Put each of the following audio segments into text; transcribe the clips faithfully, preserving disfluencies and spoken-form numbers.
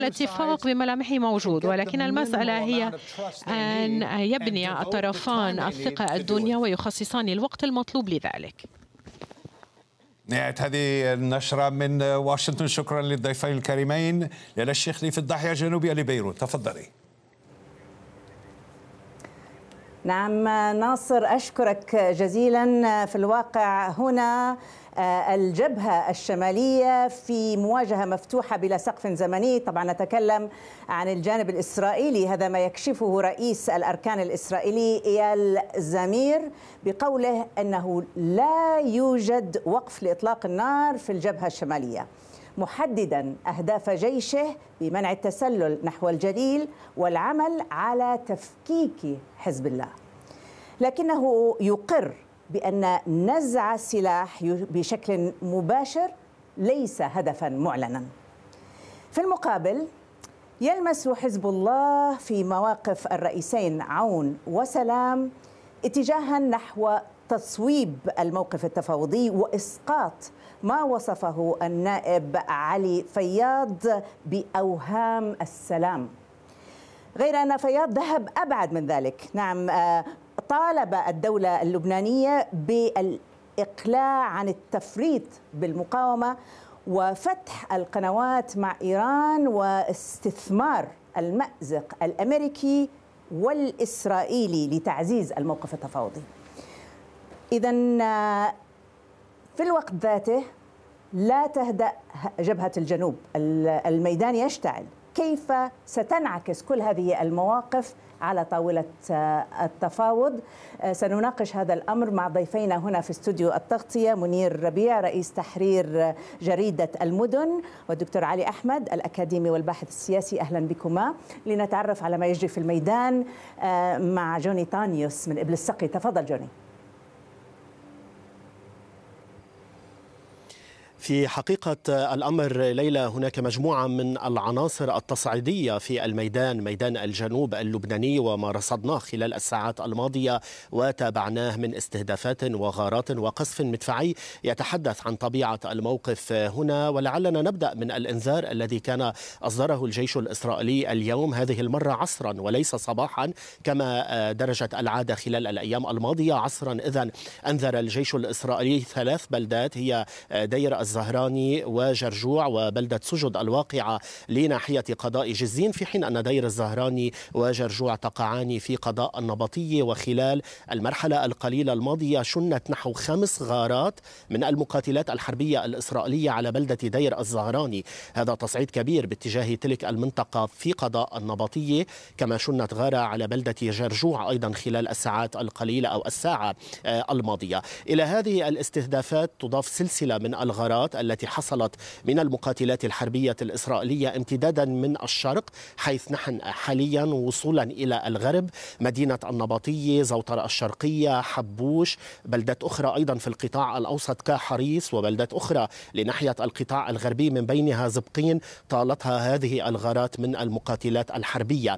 الاتفاق بملامحه موجود، ولكن المسألة هي أن يبني الطرفان الثقة الدنيا ويخصصان الوقت المطلوب لذلك. نهاية هذه النشرة من واشنطن. شكرا للضيفين الكريمين ليلى الشيخلي في الضاحية الجنوبية لبيروت. تفضلي. نعم ناصر، أشكرك جزيلا. في الواقع هنا الجبهة الشمالية في مواجهة مفتوحة بلا سقف زمني. طبعا نتكلم عن الجانب الإسرائيلي، هذا ما يكشفه رئيس الأركان الإسرائيلي إيال زمير بقوله أنه لا يوجد وقف لإطلاق النار في الجبهة الشمالية، محددا أهداف جيشه بمنع التسلل نحو الجليل والعمل على تفكيك حزب الله، لكنه يقر بأن نزع السلاح بشكل مباشر ليس هدفا معلنا. في المقابل يلمس حزب الله في مواقف الرئيسين عون وسلام اتجاها نحو تصويب الموقف التفاوضي وإسقاط ما وصفه النائب علي فياض بأوهام السلام، غير أن فياض ذهب أبعد من ذلك. نعم، طالب الدولة اللبنانية بالإقلاع عن التفريط بالمقاومة وفتح القنوات مع إيران واستثمار المأزق الأمريكي والإسرائيلي لتعزيز الموقف التفاوضي. إذن في الوقت ذاته لا تهدأ جبهة الجنوب، الميدان يشتعل. كيف ستنعكس كل هذه المواقف على طاولة التفاوض؟ سنناقش هذا الأمر مع ضيفينا هنا في استوديو التغطية، منير ربيع رئيس تحرير جريدة المدن، والدكتور علي أحمد الأكاديمي والباحث السياسي. أهلا بكما لنتعرف على ما يجري في الميدان مع جوني طانيوس من إبل السقي. تفضل جوني. في حقيقة الأمر ليلى، هناك مجموعة من العناصر التصعيدية في الميدان، ميدان الجنوب اللبناني، وما رصدناه خلال الساعات الماضية وتابعناه من استهدافات وغارات وقصف مدفعي يتحدث عن طبيعة الموقف هنا. ولعلنا نبدأ من الإنذار الذي كان أصدره الجيش الإسرائيلي اليوم، هذه المرة عصرا وليس صباحا كما درجت العادة خلال الأيام الماضية. عصرا إذن أنذر الجيش الإسرائيلي ثلاث بلدات هي دير الزهراني وجرجوع وبلدة سجد الواقعة لناحية قضاء جزين، في حين أن دير الزهراني وجرجوع تقعان في قضاء النبطية. وخلال المرحلة القليلة الماضية شنت نحو خمس غارات من المقاتلات الحربية الإسرائيلية على بلدة دير الزهراني، هذا تصعيد كبير باتجاه تلك المنطقة في قضاء النبطية. كما شنت غارة على بلدة جرجوع أيضا خلال الساعات القليلة أو الساعة الماضية. إلى هذه الاستهدافات تضاف سلسلة من الغارات التي حصلت من المقاتلات الحربية الإسرائيلية امتدادا من الشرق، حيث نحن حاليا وصولا إلى الغرب، مدينة النبطية، زوطرة الشرقية، حبوش، بلدات أخرى أيضا في القطاع الأوسط كحريص، وبلدات أخرى لناحية القطاع الغربي من بينها زبقين طالتها هذه الغارات من المقاتلات الحربية.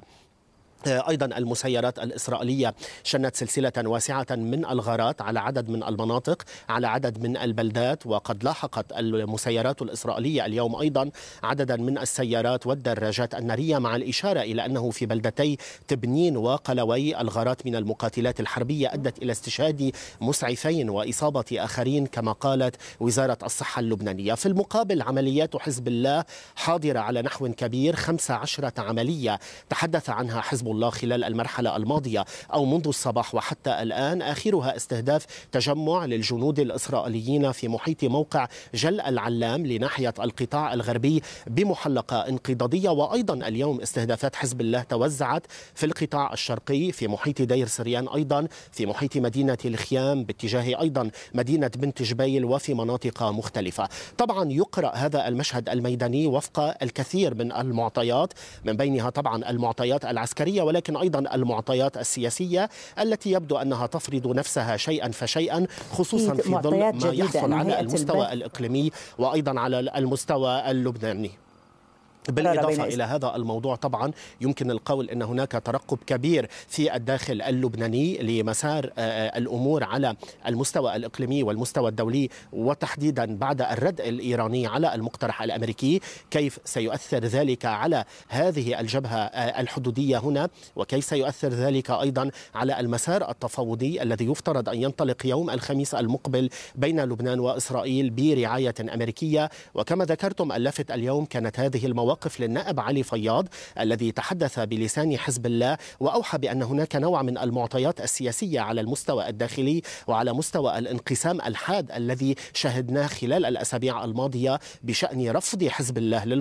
أيضا المسيرات الإسرائيلية شنت سلسلة واسعة من الغارات على عدد من المناطق، على عدد من البلدات. وقد لاحقت المسيرات الإسرائيلية اليوم أيضا عددا من السيارات والدراجات النارية، مع الإشارة إلى أنه في بلدتي تبنين وقلوي الغارات من المقاتلات الحربية أدت إلى استشهاد مسعفين وإصابة آخرين كما قالت وزارة الصحة اللبنانية. في المقابل عمليات حزب الله حاضرة على نحو كبير، خمس عشرة عملية تحدث عنها حزب الله خلال المرحلة الماضية أو منذ الصباح وحتى الآن، آخرها استهداف تجمع للجنود الإسرائيليين في محيط موقع جل العلام لناحية القطاع الغربي بمحلقة انقضاضية. وأيضا اليوم استهدافات حزب الله توزعت في القطاع الشرقي في محيط دير سريان، أيضا في محيط مدينة الخيام باتجاه أيضا مدينة بنت جبيل وفي مناطق مختلفة. طبعا يقرأ هذا المشهد الميداني وفق الكثير من المعطيات، من بينها طبعا المعطيات العسكرية ولكن أيضا المعطيات السياسية التي يبدو أنها تفرض نفسها شيئا فشيئا، خصوصا في ظل ما يحصل على المستوى الإقليمي وأيضا على المستوى اللبناني. بالإضافة إلى هذا الموضوع طبعا يمكن القول أن هناك ترقب كبير في الداخل اللبناني لمسار الأمور على المستوى الإقليمي والمستوى الدولي، وتحديدا بعد الرد الإيراني على المقترح الأمريكي، كيف سيؤثر ذلك على هذه الجبهة الحدودية هنا، وكيف سيؤثر ذلك أيضا على المسار التفاوضي الذي يفترض أن ينطلق يوم الخميس المقبل بين لبنان وإسرائيل برعاية أمريكية. وكما ذكرتم اللافت اليوم كانت هذه المواقف للنائب علي فياض الذي تحدث بلسان حزب الله وأوحى بأن هناك نوع من المعطيات السياسية على المستوى الداخلي وعلى مستوى الانقسام الحاد الذي شهدناه خلال الأسابيع الماضية بشأن رفض حزب الله